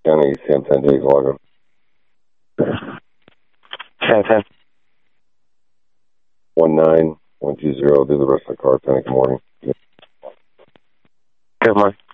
County, ECM 10 days logger. 10-10. 19120, do the rest of the car, 10 in the morning. Good morning.